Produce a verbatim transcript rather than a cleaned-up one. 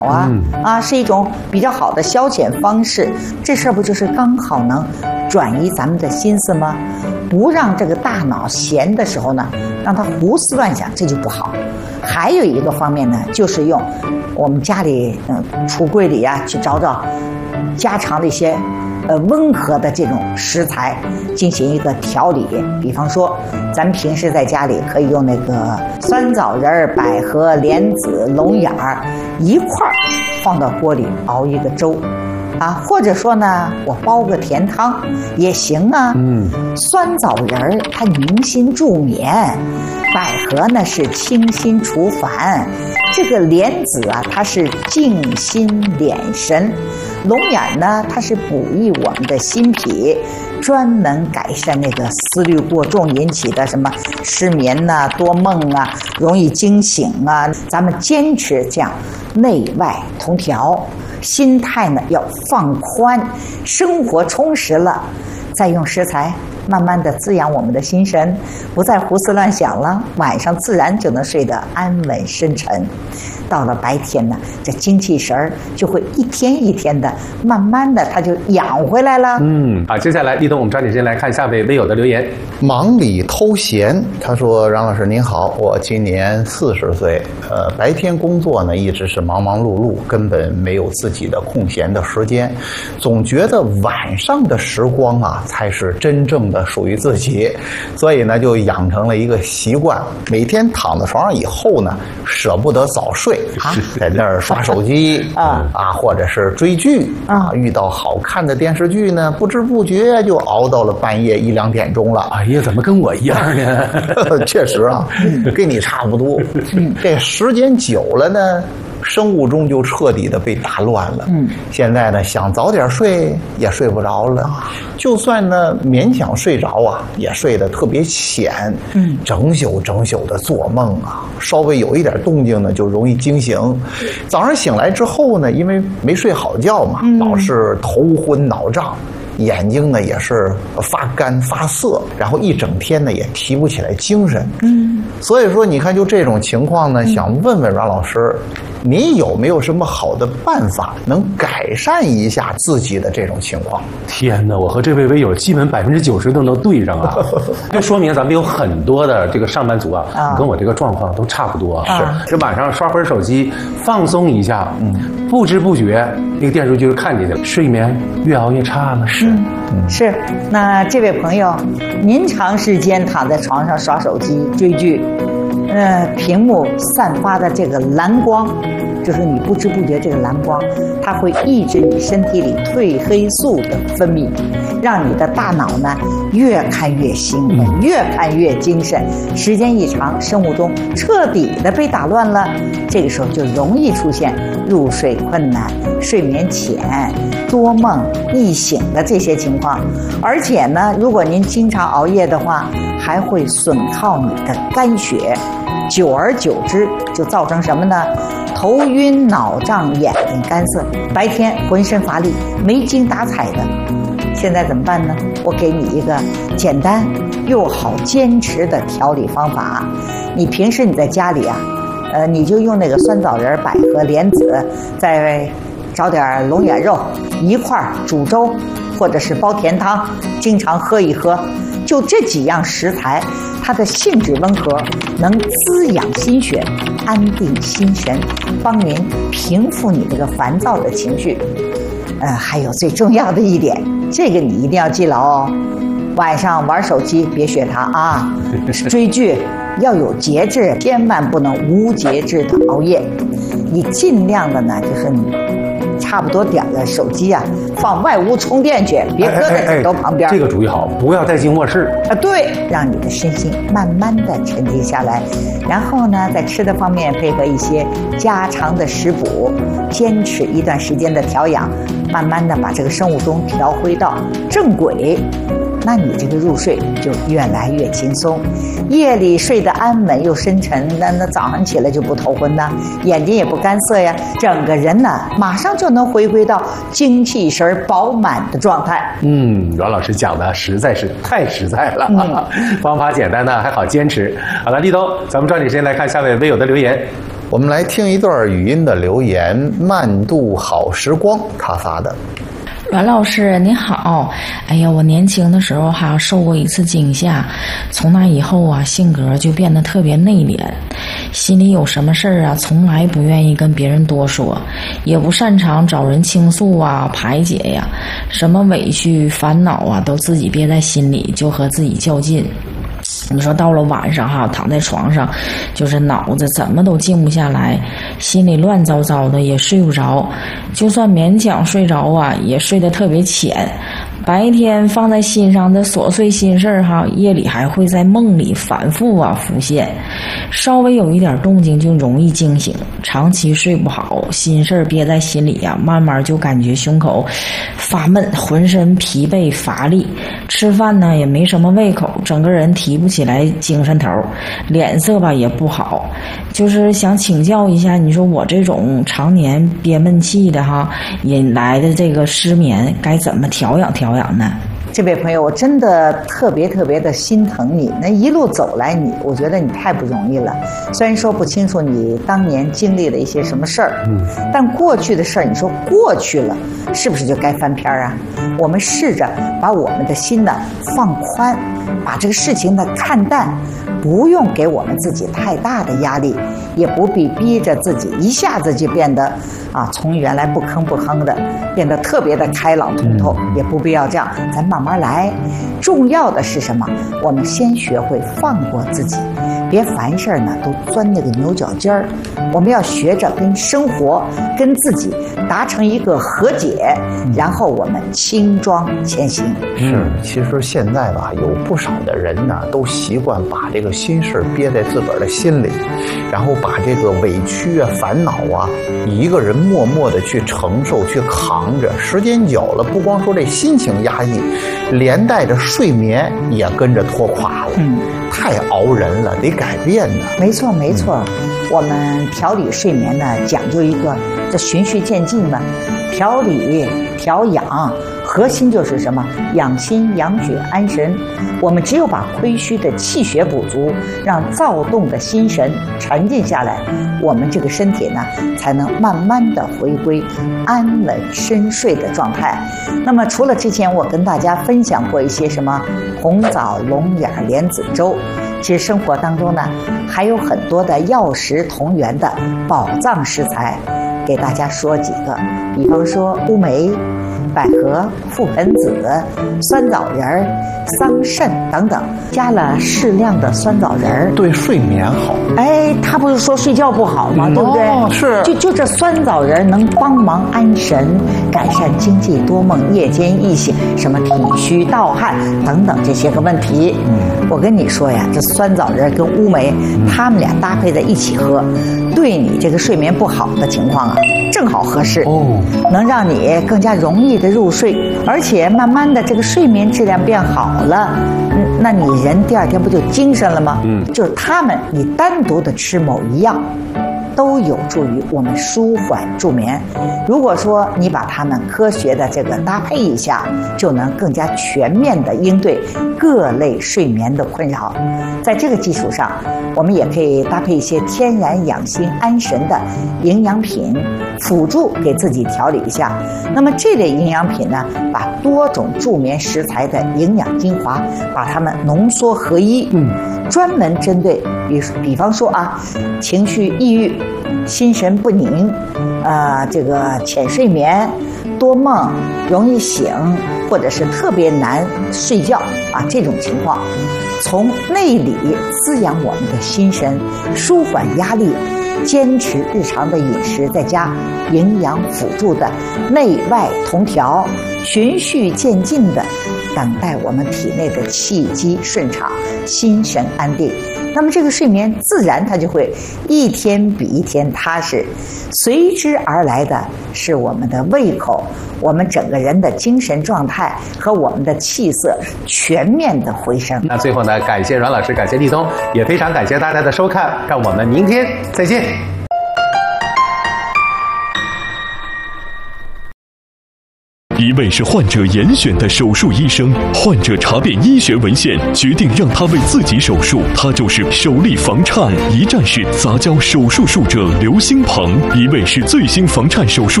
啊、嗯、啊，是一种比较好的消遣方式。这事儿不就是刚好能转移咱们的心思吗？不让这个大脑闲的时候呢，让它胡思乱想，这就不好。还有一个方面呢，就是用我们家里嗯橱柜里啊去找找家常的一些呃温和的这种食材进行一个调理。比方说咱们平时在家里可以用那个酸枣仁、百合、莲子、龙眼儿一块儿放到锅里熬一个粥啊，或者说呢我煲个甜汤也行啊。嗯，酸枣仁儿它宁心助眠，百合呢是清心除烦，这个莲子啊它是静心敛神，龙眼呢它是补益我们的心脾，专门改善那个思虑过重引起的什么失眠呐、啊、多梦啊、容易惊醒啊。咱们坚持这样内外同调，心态呢要放宽，生活充实了，再用食材慢慢的滋养我们的心神，不再胡思乱想了，晚上自然就能睡得安稳深沉。到了白天呢，这精气神儿就会一天一天的，慢慢的它就养回来了。 嗯，好，接下来立冬，我们抓紧时间来看下位微友的留言。 忙里偷闲，他说：“杨老师您好，我今年四十岁，呃，白天工作呢一直是忙忙碌碌，根本没有自己的空闲的时间，总觉得晚上的时光啊才是真正的属于自己，所以呢就养成了一个习惯，每天躺在床上以后呢，舍不得早睡。”啊，在那儿刷手机啊啊，或者是追剧啊，遇到好看的电视剧呢，不知不觉就熬到了半夜一两点钟了。 哎呀，怎么跟我一样呢？ 确实啊，跟你差不多。这时间久了呢，生物钟就彻底的被打乱了。嗯，现在呢，想早点睡也睡不着了，就算呢勉强睡着啊，也睡得特别浅。嗯，整宿整宿的做梦啊，稍微有一点动静呢，就容易惊醒。早上醒来之后呢，因为没睡好觉嘛，老是头昏脑胀。眼睛呢也是发干发涩，然后一整天呢也提不起来精神。嗯，所以说你看就这种情况呢，想问问阮老师，你有没有什么好的办法能改善一下自己的这种情况？ 天哪，我和这位微友基本百分之九十都能对上啊！就说明咱们有很多的这个上班族啊，啊跟我这个状况都差不多。啊、是，这晚上刷会儿手机，放松一下，嗯，不知不觉那个电视剧就看进去了，睡眠越熬越差了。是。 嗯，是。那这位朋友，您长时间躺在床上刷手机追剧，呃，屏幕散发的这个蓝光，就是你不知不觉这个蓝光，它会抑制你身体里褪黑素的分泌，让你的大脑呢越看越兴奋，越看越精神。时间一长，生物钟彻底的被打乱了，这个时候就容易出现入睡困难、睡眠浅、多梦、易醒的这些情况。而且呢，如果您经常熬夜的话，还会损耗你的肝血，久而久之就造成什么呢？头晕脑胀、眼睛干涩，白天浑身乏力、没精打采的。现在怎么办呢？我给你一个简单又好坚持的调理方法。你平时你在家里啊，呃，你就用那个酸枣仁、百合、莲子，再找点龙眼肉一块儿煮粥，或者是煲甜汤，经常喝一喝。就这几样食材，它的性质温和，能滋养心血，安定心神，帮您平复你这个烦躁的情绪。呃，还有最重要的一点，这个你一定要记牢哦。晚上玩手机别学它啊，追剧要有节制，千万不能无节制的熬夜。你尽量的呢，就是你差不多点了手机啊，放外屋充电去，别搁在枕头旁边。 哎哎哎，这个主意好，不要带进卧室啊。对，让你的身心慢慢的沉静下来。然后呢，在吃的方面配合一些家常的食补，坚持一段时间的调养，慢慢的把这个生物钟调回到正轨。那你这个入睡就越来越轻松，夜里睡得安稳又深沉，那那早上起来就不头昏呐，眼睛也不干涩呀，整个人呢马上就能回归到精气神饱满的状态。 嗯，阮老师讲的实在是太实在了，嗯、方法简单呢，还好坚持。好了，立冬，咱们抓紧时间来看下位微友的留言。 我们来听一段语音的留言，慢度好时光他发的。 阮老师你好，哎呀，我年轻的时候哈受过一次惊吓，从那以后啊，性格就变得特别内敛，心里有什么事儿啊，从来不愿意跟别人多说，也不擅长找人倾诉啊、排解呀，什么委屈、烦恼啊，都自己憋在心里，就和自己较劲。你说到了晚上哈，躺在床上，就是脑子怎么都静不下来，心里乱糟糟的，也睡不着，就算勉强睡着啊，也睡得特别浅。白天放在心上的琐碎心事儿哈，夜里还会在梦里反复啊浮现，稍微有一点动静就容易惊醒，长期睡不好，心事儿憋在心里呀、啊，慢慢就感觉胸口发闷，浑身疲惫乏力，吃饭呢也没什么胃口，整个人提不起来精神头，脸色吧也不好。就是想请教一下，你说我这种常年憋闷气的哈引来的这个失眠，该怎么调养调养呢？ 这位朋友，我真的特别特别的心疼你。那一路走来你，我觉得你太不容易了。虽然说不清楚你当年经历了一些什么事儿，嗯，但过去的事儿，你说过去了，是不是就该翻篇啊？我们试着把我们的心呢放宽，把这个事情呢看淡，不用给我们自己太大的压力，也不必逼着自己一下子就变得啊，从原来不吭不吭的变得特别的开朗通透，也不必要这样，咱慢慢来。重要的是什么？我们先学会放过自己，别凡事呢都钻那个牛角尖儿。我们要学着跟生活、跟自己达成一个和解，然后我们轻装前行。 是，其实现在吧，有不少的人呢，都习惯把这个心事憋在自个儿的心里，然后把这个委屈啊、烦恼啊，一个人默默的去承受、去扛着。时间久了，不光说这心情压抑，连带着睡眠也跟着拖垮了。嗯，太熬人了，得改变呢。 没错，没错。嗯，我们调理睡眠呢，讲究一个这循序渐进嘛，调理、调养，核心就是什么？养心、养血、安神。我们只有把亏虚的气血补足，让躁动的心神沉静下来，我们这个身体呢，才能慢慢的回归安稳深睡的状态。那么，除了之前我跟大家分享过一些什么红枣、龙眼、莲子粥，其实生活当中呢，还有很多的药食同源的宝藏食材，给大家说几个，比方说乌梅、百合、覆盆子、酸枣仁、桑葚等等，加了适量的酸枣仁， 对睡眠好。 哎，他不是说睡觉不好吗？嗯、对不对？ 哦，是。 就就这酸枣仁能帮忙安神，改善经济多梦、夜间易醒、什么体虚盗汗等等这些个问题。嗯，我跟你说呀，这酸枣仁跟乌梅，嗯、他们俩搭配在一起喝，对你这个睡眠不好的情况啊，正好合适。哦，能让你更加容易的入睡，而且慢慢的这个睡眠质量变好了，嗯，那你人第二天不就精神了吗？嗯，就是他们，你单独的吃某一样，都有助于我们舒缓助眠。如果说你把它们科学的这个搭配一下，就能更加全面的应对各类睡眠的困扰。在这个基础上，我们也可以搭配一些天然养心安神的营养品，辅助给自己调理一下。那么这类营养品呢，把多种助眠食材的营养精华，把它们浓缩合一，嗯，专门针对，比比方说啊，情绪抑郁、心神不宁，呃，这个浅睡眠、多梦、容易醒，或者是特别难睡觉啊，这种情况，从内里滋养我们的心神，舒缓压力，坚持日常的饮食，再加营养辅助的内外同调，循序渐进的等待我们体内的气机顺畅，心神安定。那么这个睡眠自然它就会一天比一天踏实，随之而来的是我们的胃口，我们整个人的精神状态和我们的气色全面的回升。 那最后呢，感谢阮老师，感谢立冬，也非常感谢大家的收看，让我们明天再见。 一位是患者严选的手术医生。患者查遍医学文献，决定让他为自己手术。他就是首例房颤一站式杂交手术术者刘兴鹏。一位是最新房颤手术